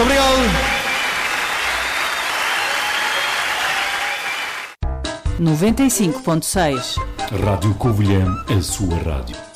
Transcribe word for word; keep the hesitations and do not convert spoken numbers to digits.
Muito obrigado. noventa e cinco ponto seis Rádio Covilhã, a sua rádio.